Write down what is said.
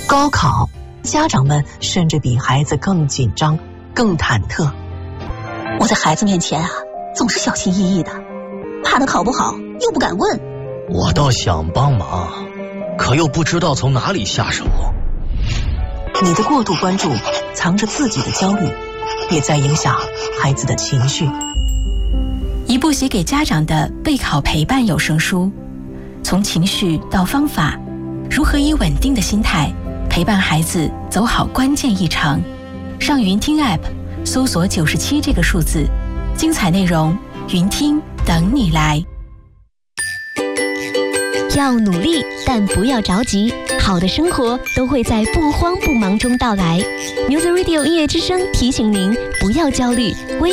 高考，家长们甚至比孩子更紧张、更忐忑。 我在孩子面前啊，总是小心翼翼的，怕他考不好，又不敢问。 我倒想帮忙，可又不知道从哪里下手。 你的过度关注，藏着自己的焦虑，也在影响孩子的情绪。 一部写给家长的备考陪伴有声书，从情绪到方法，如何以稳定的心态陪伴孩子走好关键一程。上云听 App 搜索97这个数字，精彩内容云听等你来。 要努力，但不要着急。好的生活都会在不慌不忙中到来。Music Radio 音乐之声提醒您，不要焦虑，微